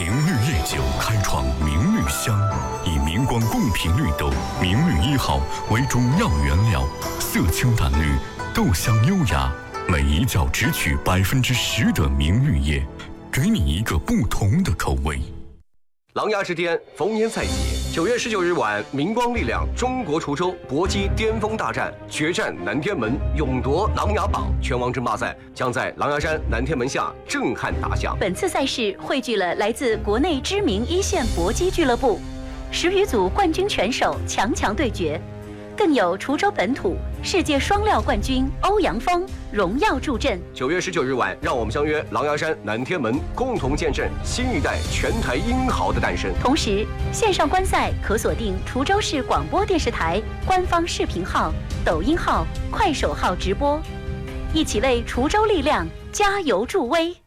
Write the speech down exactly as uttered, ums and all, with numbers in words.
明绿夜酒开创明绿香，以明光贡品绿豆明绿一号为主要原料，色清淡绿，豆香优雅，每一角只取百分之十的明绿叶，给你一个不同的口味。 琅琊之巅，烽烟在即。九月十九日晚，明光力量中国滁州搏击巅峰大战，决战南天门，勇夺琅琊榜。拳王争霸赛将在琅琊山南天门下震撼打响。 本次赛事汇聚了来自国内知名一线搏击俱乐部十余组冠军拳手强强对决，更有滁州本土世界双料冠军欧阳锋荣耀助阵。 九月十九日晚，让我们相约琅琊山南天门，共同见证新一代拳台英豪的诞生。 同时，线上观赛可锁定滁州市广播电视台官方视频号、抖音号、快手号直播，一起为滁州力量加油助威。